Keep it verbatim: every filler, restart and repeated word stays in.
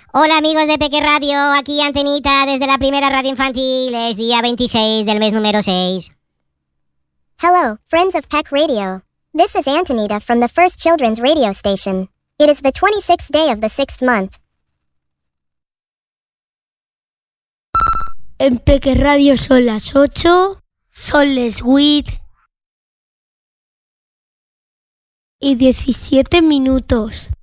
Hola amigos de Peque Radio, aquí Antenita desde la primera radio infantil, es día veintiséis del mes número seis. Hello, friends of Peck Radio. This is Antonita from the first children's radio station. It is the twenty-sixth day of the sixth month. En Peque Radio son las ocho, son les huit y diecisiete minutos.